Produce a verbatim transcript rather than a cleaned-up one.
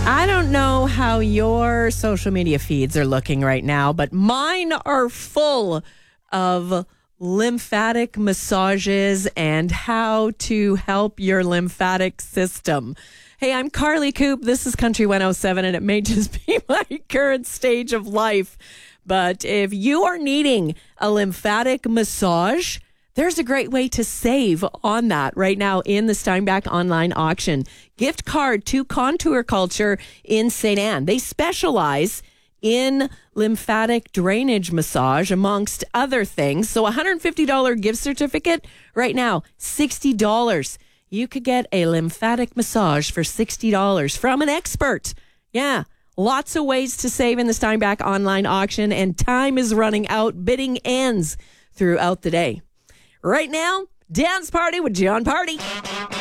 I don't know how your social media feeds are looking right now, but mine are full of lymphatic massages and how to help your lymphatic system. Hey, I'm Carly Coop. This is Country one oh seven, and it may just be my current stage of life. But if you are needing a lymphatic massage, there's a great way to save on that right now in the Steinbach online auction. Gift card to Contour Culture in Saint Anne. They specialize in lymphatic drainage massage, amongst other things. So a one hundred fifty dollars gift certificate right now, sixty dollars. You could get a lymphatic massage for sixty dollars from an expert. Yeah, lots of ways to save in the Steinbach online auction, and time is running out. Bidding ends throughout the day. Right now, Dance Party with John Party.